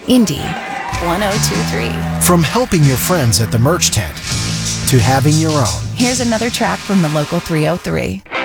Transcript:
Indy 1023. From helping your friends at the merch tent to having your own. Here's another track from the local 303.